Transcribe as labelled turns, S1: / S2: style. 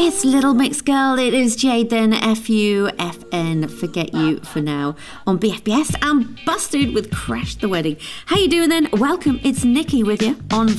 S1: It's Little Mix Girl. It is Jaden, F-U-F-N, Forget You For Now, on BFBS, and Busted with Crash the Wedding. How you doing then? Welcome. It's Nikki with you on